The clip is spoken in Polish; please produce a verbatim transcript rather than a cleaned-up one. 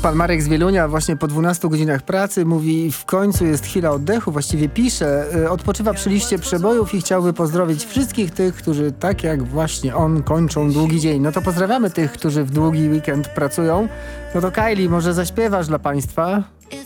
pan Marek z Wielunia właśnie po dwunastu godzinach pracy mówi, w końcu jest chwila oddechu, właściwie pisze, y, odpoczywa przy liście przebojów i chciałby pozdrowić wszystkich tych, którzy tak jak właśnie on kończą długi dzień. No to pozdrawiamy tych, którzy w długi weekend pracują. No to Kylie, może zaśpiewasz dla państwa?